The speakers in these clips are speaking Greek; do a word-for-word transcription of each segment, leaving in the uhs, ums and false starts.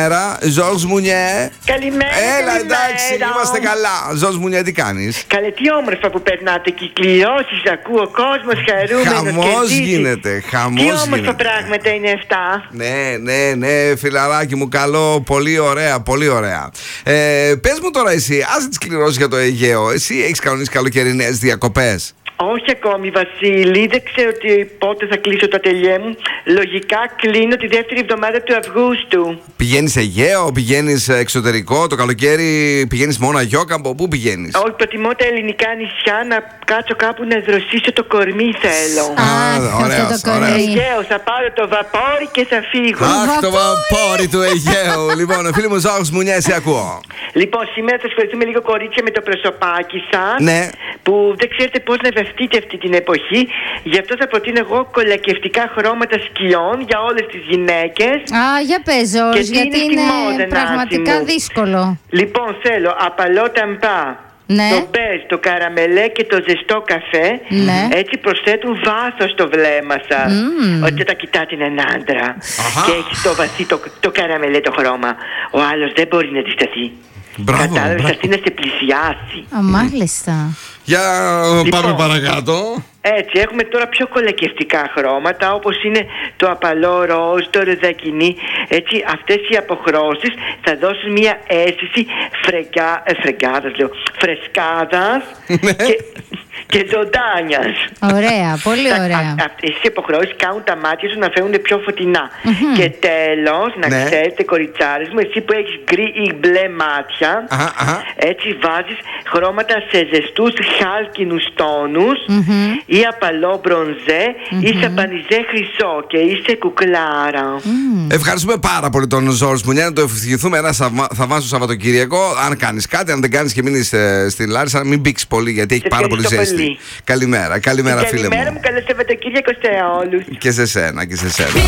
καλημέρα. Ζορζ Μουνιέ. Καλημέρα. Έλα, καλημέρα. εντάξει, είμαστε καλά. Ζορζ Μουνιέ, τι κάνεις? Καλέ, τι όμορφα που περνάτε, κυκλιώσεις, ακούω, ο κόσμος χαρούμενος. Χαμός γίνεται, χαμός Τι όμορφα γίνεται. πράγματα είναι αυτά. Ναι, ναι, ναι, φιλαράκι μου, καλό, πολύ ωραία, πολύ ωραία. Ε, πες μου τώρα εσύ, άσε τις κληρώσεις για το Αιγαίο. Εσύ έχεις κανονίσει καλοκαιρινές διακοπές? Όχι ακόμη, Βασίλη. Δεν ξέρω τι, πότε θα κλείσω το ατελιέ μου. Λογικά κλείνω τη δεύτερη εβδομάδα του Αυγούστου. Πηγαίνεις Αιγαίο, πηγαίνεις εξωτερικό, το καλοκαίρι πηγαίνεις μόνο Αγιόκαμπο, πού πηγαίνεις? Όχι, προτιμώ τα ελληνικά νησιά, να κάτσω κάπου να δροσίσω το κορμί θέλω. Α, ωραίος, ωραίος. Αιγαίο, θα πάρω το βαπόρι και θα φύγω. Αχ, το βαπόρι του Αιγαίου. Λοιπόν, φίλοι μου, Ζόρζ Μουνιέ, σε ακούω. Λοιπόν, σήμερα θα ασχοληθούμε λίγο, κορίτσια, με το προσωπάκι σας. Ναι. Που δεν ξέρετε πώς να βαφτείτε αυτή την εποχή. Γι' αυτό θα προτείνω εγώ κολακευτικά χρώματα σκιών για όλες τις γυναίκες. Α, για πες, Ζόρζ, γιατί είναι, είναι μόδα, πραγματικά Νάση μου. δύσκολο. Λοιπόν, θέλω απαλό ταμπά, Ναι. το μπέζ, το καραμελέ και το ζεστό καφέ. Ναι. Έτσι προσθέτουν βάθος στο βλέμμα σας. Mm. Ότι όταν κοιτάτε έναν άντρα Αχα. και έχει το βαθύ το, το καραμελέ το χρώμα, ο άλλος δεν μπορεί να αντισταθεί. Μπράβο, Κατάλαβες, μπράβο. αυτή να σε πλησιάσει. Α, μάλιστα. Για Λοιπόν. πάμε παρακάτω. Έτσι, έχουμε τώρα πιο κολακευτικά χρώματα, όπως είναι το απαλό ροζ, το ροδακινί. Έτσι, αυτές οι αποχρώσεις θα δώσουν μια αίσθηση φρεγκα, ε, φρεγκάδας, λέω, φρεσκάδας και, και ζωντάνιας. Ωραία, πολύ ωραία. Αυτές οι αποχρώσεις κάνουν τα μάτια σου να φαίνονται πιο φωτεινά. Και τέλος, να Ναι. ξέρετε, κοριτσάρες μου, εσύ που έχεις γκρι ή μπλε μάτια, Αχα, αχα. έτσι βάζεις χρώματα σε ζεστούς χάλκινους τόνους ή απαλό μπρονζέ ή σαμπανιζέ χρυσό και είσαι κουκλάρα. Ευχαριστούμε πάρα πολύ τον Ζόρζ Μουνιέ. Να το ευχηθούμε ένα σαβα- θαυμάσιο Σαββατοκύριακο. Αν κάνεις κάτι, αν δεν κάνεις και μείνεις ε, στη Λάρισα, μην πήξεις πολύ γιατί έχει πάρα πολύ ευχαριστώ ζέστη. πολύ. Καλημέρα, καλημέρα, φίλε Καλημέρα μου. μου, καλό Σαββατοκύριακο σε όλους. Και σε σένα, και σε σένα.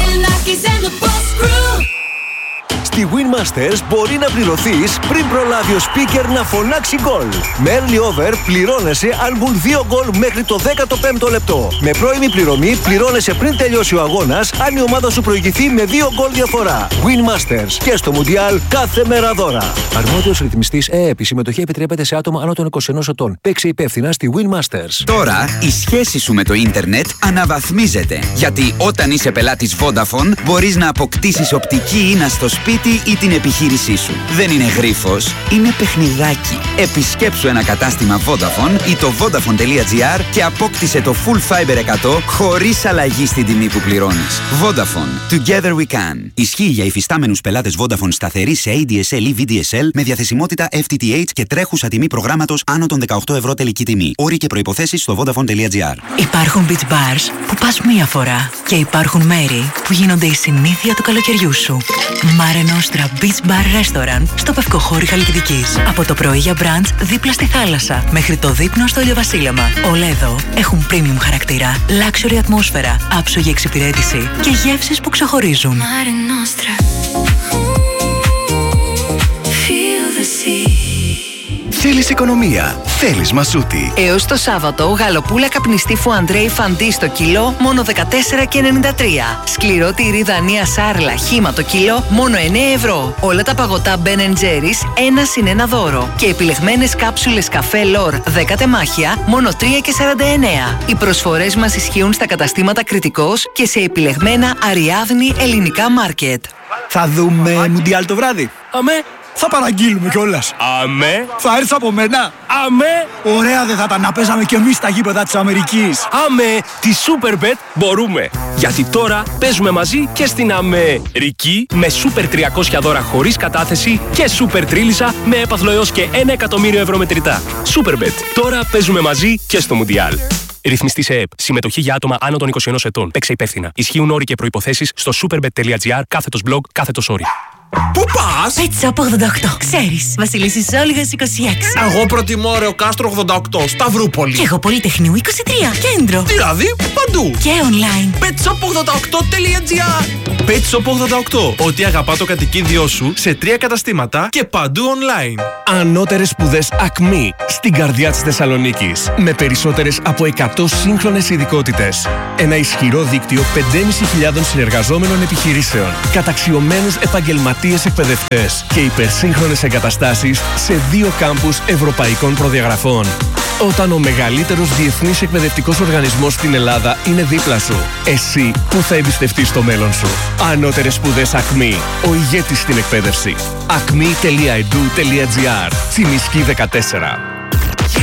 Στη Winmasters μπορεί να πληρωθείς πριν προλάβει ο speaker να φωνάξει γκολ. Με early over πληρώνεσαι αν μπουν δύο γκολ μέχρι το δέκατο πέμπτο λεπτό. Με πρώιμη πληρωμή πληρώνεσαι πριν τελειώσει ο αγώνας αν η ομάδα σου προηγηθεί με δύο γκολ διαφορά. Winmasters και στο Μουντιάλ κάθε μέρα δώρα. Αρμόδιος ρυθμιστής ΕΕΠ. Η συμμετοχή επιτρέπεται σε άτομα άνω των είκοσι ενός ετών. Παίξε υπεύθυνα στη Winmasters. Τώρα η σχέση σου με το ίντερνετ αναβαθμίζεται. Γιατί όταν είσαι πελάτης Vodafone μπορείς να αποκτήσεις οπτική ίνα στο σπίτι ή την επιχείρησή σου. Δεν είναι γρίφος, είναι παιχνιδάκι. Επισκέψου ένα κατάστημα Vodafone ή το vodafone.gr και απόκτησε το Full Fiber εκατό χωρίς αλλαγή στην τιμή που πληρώνεις. Vodafone. Together we can. Ισχύει για υφιστάμενους πελάτες Vodafone σταθερή σε έι ντι ες ελ ή βι ντι ες ελ με διαθεσιμότητα εφ τι τι έιτς και τρέχουσα τιμή προγράμματος άνω των δεκαοκτώ ευρώ τελική τιμή. Όροι και προϋποθέσεις στο vodafone.gr. Υπάρχουν beach bars που πας μία φορά και υπάρχουν μέρη που γίνονται η συνήθεια του καλοκαιριού σου. Mare Nostra Beach Bar Restaurant στο Πευκοχώρι Χαλκιδικής. Από το πρωί για μπραντς δίπλα στη θάλασσα μέχρι το δείπνο στο ηλιοβασίλεμα. Όλα εδώ έχουν premium χαρακτήρα, luxury ατμόσφαιρα, άψογη εξυπηρέτηση και γεύσεις που ξεχωρίζουν. Mare Nostra. Feel the sea. Θέλεις οικονομία, θέλεις μασούτη. Έως το Σάββατο, γαλοπούλα καπνιστή Φουαντρέι Φαντί στο κιλό, μόνο δεκατέσσερα και ενενήντα τρία. Σκληρό τυρί Δανία Σάρλα χύμα το κιλό, μόνο εννέα ευρώ. Όλα τα παγωτά Ben and Jerry's, ένα συν ένα δώρο. Και επιλεγμένες κάψουλες καφέ Λορ δέκα τεμάχια, μόνο τρία και σαράντα εννέα. Οι προσφορές μας ισχύουν στα καταστήματα Κρητικός και σε επιλεγμένα Αριάδνη ελληνικά μάρκετ. Θα δούμε Μουντιάλ το βράδυ. Αμέ. Θα παραγγείλουμε κιόλας. Αμέ. Θα έρθεις από μένα. Αμέ. Ωραία δεν θα τα να παίζαμε κι εμείς στα γήπεδα της Αμερικής. Αμέ. Τη Superbet μπορούμε. Γιατί τώρα παίζουμε μαζί και στην Αμερική με Super τριακόσια δώρα χωρίς κατάθεση και Super Τρίλισσα με έπαθλο έως και ένα εκατομμύριο ευρώ μετρητά. Superbet. Τώρα παίζουμε μαζί και στο Μουντιάλ. Ρυθμιστή σε ΕΕΠ. Συμμετοχή για άτομα άνω των είκοσι ενός ετών. Παίξε υπεύθυνα. Ισχύουν όροι και προϋποθέσεις στο superbet.gr κάθετος blog κάθετος όροι. Πού πας? Pet Shop ογδόντα οκτώ. Ξέρεις, Βασιλίσσης Όλγας είκοσι έξι. Εγώ προτιμώ Ρεο Κάστρο ογδόντα οκτώ, Σταυρούπολη. Και εγώ Πολυτεχνείου είκοσι τρία. Κέντρο. Δηλαδή παντού. Και online. πετ σοπ ογδόντα οκτώ τελεία τζι άρ. Pet Shop ογδόντα οκτώ. Ό,τι αγαπά το κατοικίδιό σου σε τρία καταστήματα και παντού online. Ανώτερες σπουδές Ακμή στην καρδιά της Θεσσαλονίκης. Με περισσότερες από εκατό σύγχρονες ειδικότητες. Ένα ισχυρό δίκτυο πέντε χιλιάδες πεντακόσιων συνεργαζόμενων επιχειρήσεων. Καταξιωμένους επαγγελματίες επαγγελματίες εκπαιδευτές και υπερσύγχρονες εγκαταστάσεις σε δύο κάμπους ευρωπαϊκών προδιαγραφών. Όταν ο μεγαλύτερος διεθνής εκπαιδευτικός οργανισμός στην Ελλάδα είναι δίπλα σου, εσύ που θα εμπιστευτείς το μέλλον σου. Ανώτερες σπουδές Ακμή, ο ηγέτης στην εκπαίδευση. ακμή τελεία ι ντι γιου τελεία τζι άρ, Τσιμισκή δεκατέσσερα.